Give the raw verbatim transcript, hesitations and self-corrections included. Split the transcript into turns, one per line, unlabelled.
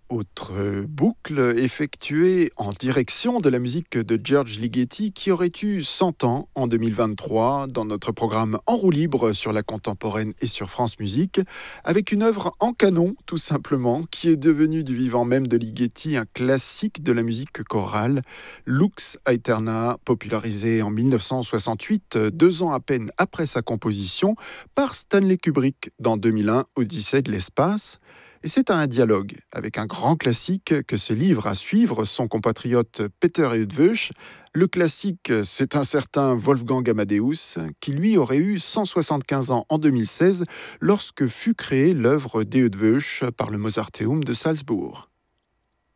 Autre boucle effectuée en direction de la musique de George Ligeti qui aurait eu cent ans en deux mille vingt-trois dans notre programme En roue libre sur la contemporaine et sur France Musique, avec une œuvre en canon tout simplement qui est devenue du vivant même de Ligeti un classique de la musique chorale, Lux Aeterna, popularisé en mille neuf cent soixante-huit, deux ans à peine après sa composition, par Stanley Kubrick dans deux mille un, Odyssée de l'espace. Et c'est à un dialogue avec un grand classique que se livre à suivre son compatriote Peter Eötvös. Le classique, c'est un certain Wolfgang Amadeus, qui lui aurait eu cent soixante-quinze ans en deux mille seize lorsque fut créée l'œuvre d'Eötvös par le Mozarteum de Salzbourg.